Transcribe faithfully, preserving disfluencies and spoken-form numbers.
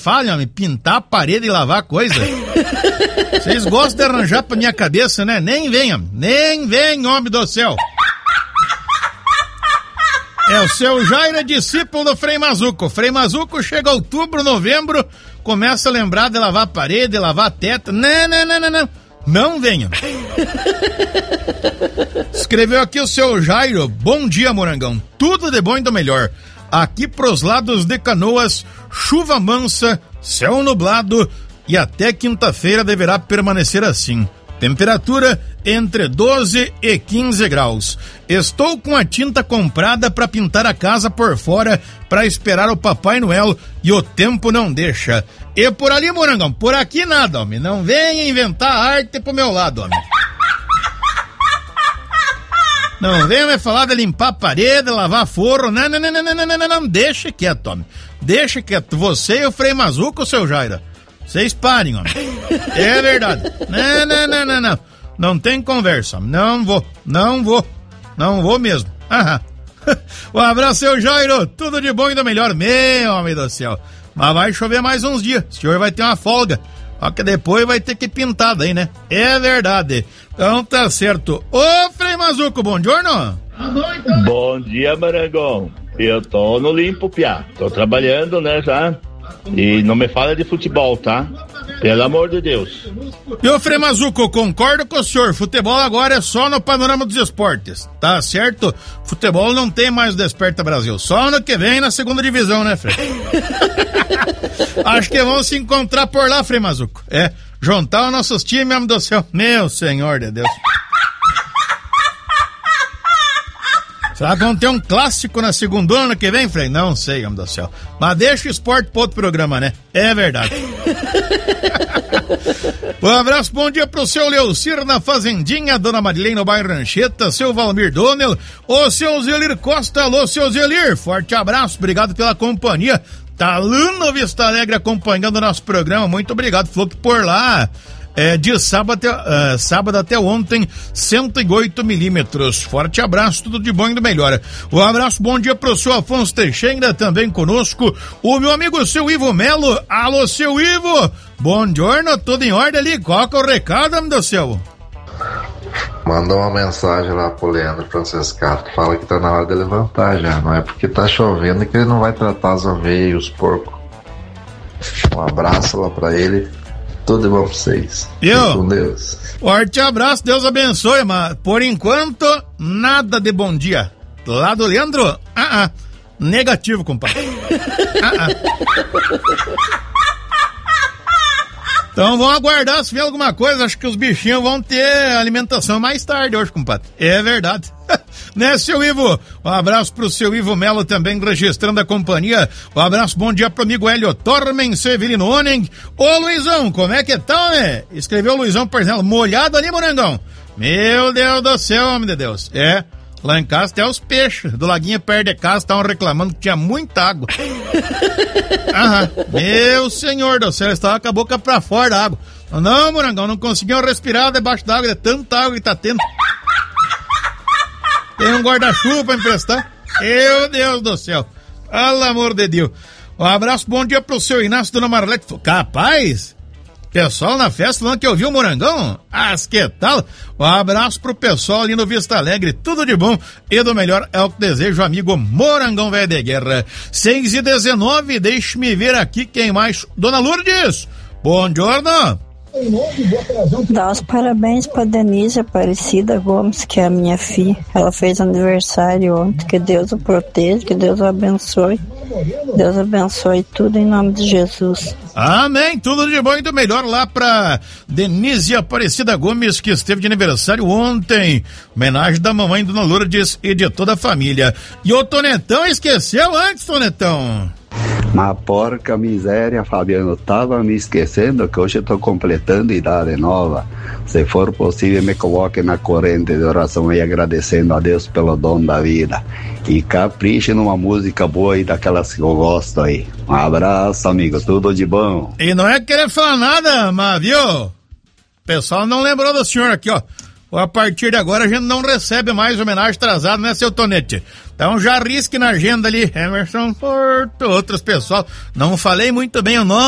fala, homem, pintar a parede e lavar coisa. Vocês gostam de arranjar pra minha cabeça, né? Nem venham, nem vem, homem do céu. É, o seu Jairo é discípulo do Frei Mazuco. O Frei Mazuco chega outubro, novembro, começa a lembrar de lavar a parede, lavar a teta. Não, não, não, não, não. Não venham. Escreveu aqui o seu Jairo. Bom dia, Morangão. Tudo de bom e do melhor. Aqui pros lados de Canoas, chuva mansa, céu nublado e até quinta-feira deverá permanecer assim. Temperatura entre doze e quinze graus. Estou com a tinta comprada para pintar a casa por fora para esperar o Papai Noel e o tempo não deixa. E por ali, Morangão, por aqui nada, homem. Não venha inventar arte pro meu lado, homem. Não venha me falar de limpar a parede, lavar forro. Não, não, não, não, não, não, não, não. Deixa quieto, homem. Deixa quieto. Você e o Frei Mazuco, seu Jairo. Vocês parem, homem. É verdade. Não, não, não, não, não. Não tem conversa. Não vou, não vou, não vou mesmo. Aham. Um abraço, seu Jairo. Tudo de bom e do melhor. Meu homem do céu. Mas vai chover mais uns dias. O senhor vai ter uma folga. Só que depois vai ter que pintar daí, né? É verdade. Então tá certo. Ô, Frei Mazuco, bom giorno. Bom dia, Marangão. Eu tô no limpo, piá. Tô trabalhando, né, já. E não me fala de futebol, tá? Pelo amor de Deus. E ô, Frei Mazuco, eu concordo com o senhor. Futebol agora é só no panorama dos esportes. Tá certo? Futebol não tem mais o Desperta Brasil. Só ano que vem na segunda divisão, né, Frei? Acho que vamos se encontrar por lá, Frei Mazuco. É, juntar os nossos times, homem do céu. Meu Senhor de Deus. Será que vamos ter um clássico na segunda ano que vem, Frei? Não sei, homem do céu. Mas deixa o esporte pro outro programa, né? É verdade. Um abraço, bom dia pro seu Leucir na Fazendinha, Dona Marilene no bairro Rancheta, seu Valmir Donel, o seu Zelir Costa. Alô, seu Zelir, forte abraço, obrigado pela companhia. Tá lá no Vista Alegre acompanhando o nosso programa, muito obrigado. Falou que por lá, é, de sábado até, uh, sábado até ontem, cento e oito milímetros. Forte abraço, tudo de bom e do melhor. Um abraço, bom dia pro seu Afonso Teixeira, também conosco. O meu amigo, seu Ivo Melo. Alô, seu Ivo. Bom giorno, tudo em ordem ali. Qual que é o recado, meu Deus do céu? Mandou uma mensagem lá pro Leandro Francescato. Fala que tá na hora de levantar já. Não é porque tá chovendo que ele não vai tratar as ovelhas e os porcos. Um abraço lá pra ele. Tudo de bom pra vocês. Eu? Com Deus. Forte abraço, Deus abençoe, mas por enquanto, nada de bom dia. Lá do Leandro? Ah, ah. Negativo, compadre. Ah, ah. Então vamos aguardar se vier alguma coisa. Acho que os bichinhos vão ter alimentação mais tarde hoje, compadre. É verdade. Né, seu Ivo? Um abraço pro seu Ivo Melo também registrando a companhia. Um abraço, bom dia pro amigo Hélio Tormen, Severino Oning. Ô Luizão, como é que tá, né? Escreveu o Luizão, por exemplo, molhado ali, Morangão. Meu Deus do céu, homem de Deus. É, lá em casa até os peixes do laguinho perto de casa estavam reclamando que tinha muita água. Aham, meu senhor do céu, eles estavam com a boca pra fora da água. Não, Morangão, não conseguiam respirar debaixo da água, de tanta água que tá tendo. Tem um guarda-chuva pra emprestar? Meu Deus do céu. Pelo amor de Deus. Um abraço, bom dia pro seu Inácio, dona Marlete. Capaz? Pessoal na festa falando que ouviu o Morangão? Ah, que tal? Um abraço pro pessoal ali no Vista Alegre. Tudo de bom e do melhor é o que desejo, amigo Morangão Velho de Guerra. seis e dezenove, deixe-me ver aqui quem mais. Dona Lourdes, bom giorno. Dá os parabéns pra Denise Aparecida Gomes, que é a minha filha. Ela fez aniversário ontem. Que Deus o proteja, que Deus o abençoe. Deus abençoe tudo em nome de Jesus. Amém, tudo de bom e do melhor lá pra Denise Aparecida Gomes, que esteve de aniversário ontem. Homenagem da mamãe Dona Lourdes e de toda a família. E o Tonetão esqueceu antes, Tonetão. Mas porca miséria, Fabiano, tava me esquecendo que hoje eu tô completando idade nova. Se for possível, me coloque na corrente de oração e agradecendo a Deus pelo dom da vida. E capriche numa música boa aí, daquelas que eu gosto aí. Um abraço, amigo, tudo de bom. E não é querer falar nada, mas viu? O pessoal não lembrou do senhor aqui, ó. A partir de agora a gente não recebe mais homenagem atrasada, né, seu Tonete? Então já risque na agenda ali, Emerson Porto, outros pessoal. Não falei muito bem o nome.